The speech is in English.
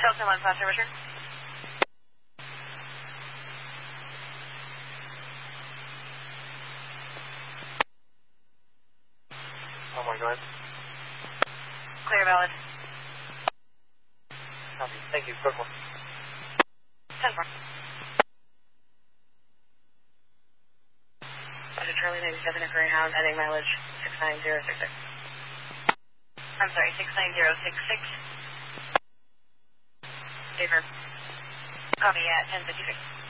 Delta 1, faster return. Oh my God. Clear, valid. Copy. Thank you. Good one. 10-4. Roger, Charlie 97 at Greyhound, heading mileage 69066. I'm sorry, 69066. Favor. Copy at 1056.